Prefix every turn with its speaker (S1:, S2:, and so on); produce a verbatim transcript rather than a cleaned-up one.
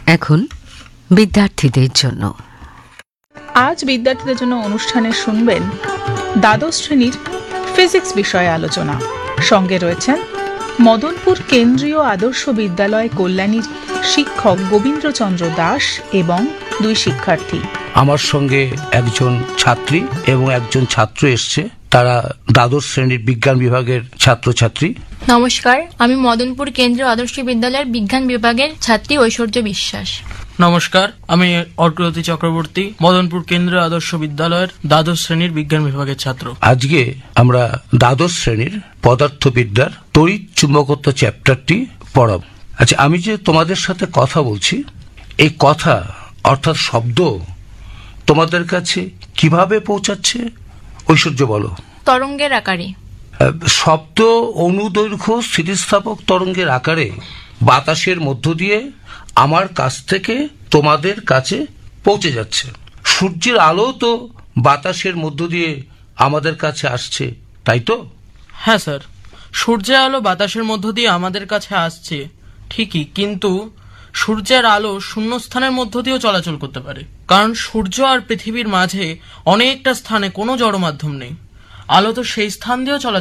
S1: এখন বিদ্যার্থীদের জন্য
S2: আজ বিদ্যার্থীদের জন্য অনুষ্ঠানে শুনবেন দ্বাদশ শ্রেণীর ফিজিক্স বিষয়ে আলোচনা। সঙ্গে রয়েছেন মদনপুর কেন্দ্রীয় আদর্শ বিদ্যালয় কল্যাণীর শিক্ষক গোবিন্দ্রচন্দ্র দাস এবং দুই শিক্ষার্থী।
S3: আমার সঙ্গে একজন ছাত্রী এবং একজন ছাত্র এসছে, তারা দ্বাদশ শ্রেণীর বিজ্ঞান বিভাগের ছাত্রছাত্রী।
S4: নমস্কার, আমি মদনপুর কেন্দ্রীয় আদর্শ বিদ্যালয়ের বিজ্ঞান বিভাগের ছাত্রী ঐশ্বর্য বিশ্বাস।
S5: নমস্কার, আমি অর্কজ্যোতি চক্রবর্তী, মদনপুর কেন্দ্রীয় আদর্শ বিদ্যালয়ের দ্বাদশ শ্রেণীর বিজ্ঞান বিভাগের ছাত্র।
S3: আজকে আমরা দ্বাদশ শ্রেণীর পদার্থবিদ্যার তড়িৎ চুম্বকত্ব চ্যাপ্টারটি পড়াব। আচ্ছা, আমি যে তোমাদের সাথে কথা বলছি, এই কথা অর্থাৎ শব্দ তোমাদের কাছে কিভাবে পৌঁছাচ্ছে? ঐশ্বর্য বলো।
S4: তরঙ্গের আকারে।
S3: শব্দ অনুদৈর্ঘ্য স্থিতিস্থাপক তরঙ্গের আকারে বাতাসের মধ্য দিয়ে আমার কাছ থেকে তোমাদের কাছে পৌঁছে যাচ্ছে। সূর্যের আলো তো বাতাসের মধ্য দিয়ে আমাদের কাছে আসছে, তাই তো?
S5: হ্যাঁ স্যার, সূর্যের আলো বাতাসের মধ্য দিয়ে আমাদের কাছে আসছে ঠিকই, কিন্তু সূর্যের আলো শূন্যস্থানের মধ্য দিয়েও চলাচল করতে পারে, কারণ সূর্য আর পৃথিবীর মাঝে অনেকটা স্থানে কোনো জড় মাধ্যম নেই। আলো তো সেই স্থান দিয়েও চলাচল